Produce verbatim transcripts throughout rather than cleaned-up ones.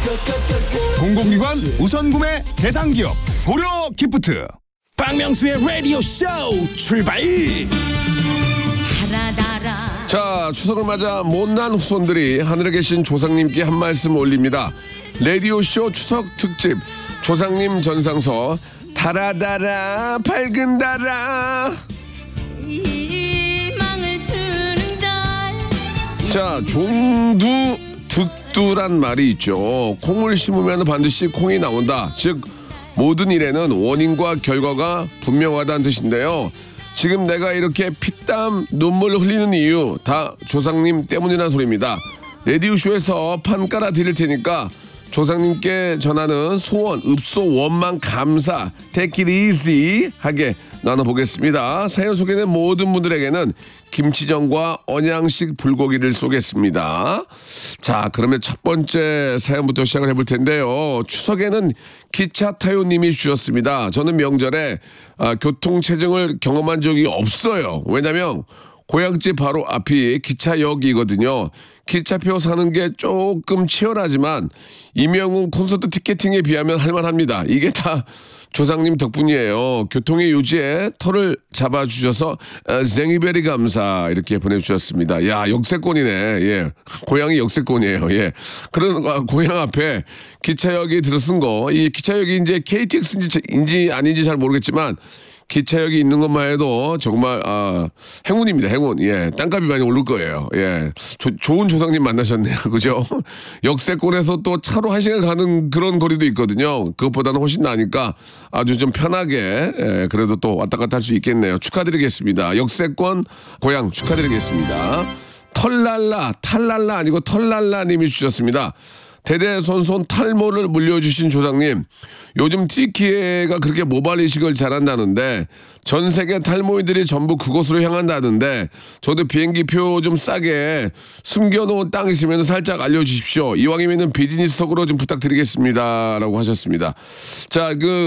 공공기관 우선구매 대상기업 고려 기프트. 박명수의 라디오 쇼 출발. 자, 추석을 맞아 못난 후손들이 하늘에 계신 조상님께 한 말씀 올립니다. 라디오 쇼 추석 특집 조상님 전상서 달아달아 밝은 달아. 자, 종두 득두란 말이 있죠. 콩을 심으면 반드시 콩이 나온다. 즉 모든 일에는 원인과 결과가 분명하다는 뜻인데요. 지금 내가 이렇게 피땀 눈물 흘리는 이유 다 조상님 때문이라는 소리입니다. 라디오쇼에서 판 깔아 드릴 테니까 조상님께 전하는 소원, 읍소, 원망, 감사 take it easy 하게 나눠보겠습니다. 사연 소개된 모든 분들에게는 김치전과 언양식 불고기를 쏘겠습니다. 자, 그러면 첫 번째 사연부터 시작을 해볼 텐데요. 추석에는 기차 타요님이 주셨습니다. 저는 명절에 아, 교통체증을 경험한 적이 없어요. 왜냐면 고향집 바로 앞이 기차역이거든요. 기차표 사는 게 조금 치열하지만 이명웅 콘서트 티켓팅에 비하면 할만합니다. 이게 다 조상님 덕분이에요. 교통의 유지에 털을 잡아주셔서 생이베리 감사 이렇게 보내주셨습니다. 야, 역세권이네. 예, 고향이 역세권이에요. 예, 그런 아, 고향 앞에 기차역이 들어선 거, 이 기차역이 이제 케이티엑스인지 아닌지 잘 모르겠지만 기차역이 있는 것만 해도 정말 아, 행운입니다. 행운. 예, 땅값이 많이 오를 거예요. 예, 조, 좋은 조상님 만나셨네요. 그죠? 역세권에서 또 차로 한 시간 가는 그런 거리도 있거든요. 그것보다는 훨씬 나니까 아주 좀 편하게 예, 그래도 또 왔다 갔다 할 수 있겠네요. 축하드리겠습니다. 역세권 고향 축하드리겠습니다. 털랄라 탈랄라 아니고 털랄라님이 주셨습니다. 대대손손 탈모를 물려주신 조상님, 요즘 티키에가 그렇게 모발 이식을 잘한다는데 전 세계 탈모인들이 전부 그곳으로 향한다는데 저도 비행기표 좀 싸게 숨겨놓은 땅 있으면 살짝 알려주십시오. 이왕이면 비즈니스석으로 좀 부탁드리겠습니다 라고 하셨습니다. 자, 그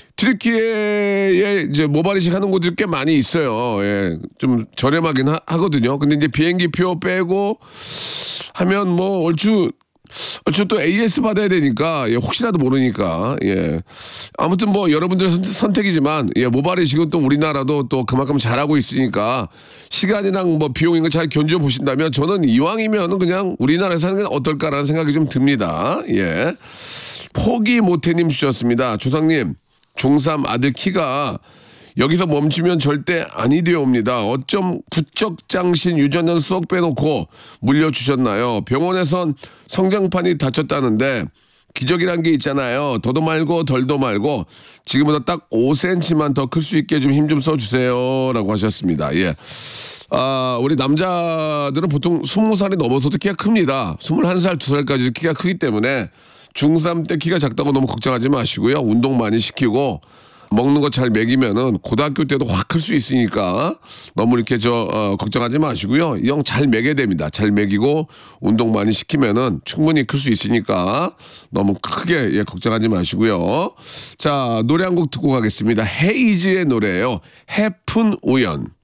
트리키에 이제 모발 이식 하는 곳들이 꽤 많이 있어요. 예, 좀 저렴하긴 하, 하거든요. 근데 이제 비행기표 빼고 하면 뭐 얼추 저 또 에이에스 받아야 되니까 예, 혹시라도 모르니까 예, 아무튼 뭐 여러분들의 선택, 선택이지만 예, 모발 이식은 또 우리나라도 또 그만큼 잘하고 있으니까 시간이랑 뭐 비용인 거 잘 견뎌 보신다면 저는 이왕이면은 그냥 우리나라에서 하는 게 어떨까라는 생각이 좀 듭니다. 예, 포기 못해님 주셨습니다. 조상님, 중삼 아들 키가 여기서 멈추면 절대 아니 되옵니다. 어쩜 구척장신 유전연 수억 빼놓고 물려주셨나요? 병원에선 성장판이 다쳤다는데 기적이란 게 있잖아요. 더도 말고 덜도 말고 지금보다 딱 오 센티미터만 더 클 수 있게 좀 힘 좀 써주세요 라고 하셨습니다. 예. 아, 우리 남자들은 보통 스무 살이 넘어서도 키가 큽니다. 스물한 살, 두 살까지 키가 크기 때문에 중삼 때 키가 작다고 너무 걱정하지 마시고요. 운동 많이 시키고 먹는 거 잘 먹이면은 고등학교 때도 확 클 수 있으니까 너무 이렇게 저 어, 걱정하지 마시고요. 이 형 잘 먹여야 됩니다. 잘 먹이고 운동 많이 시키면은 충분히 클 수 있으니까 너무 크게 예, 걱정하지 마시고요. 자, 노래 한 곡 듣고 가겠습니다. 헤이즈의 노래예요. 해픈 우연.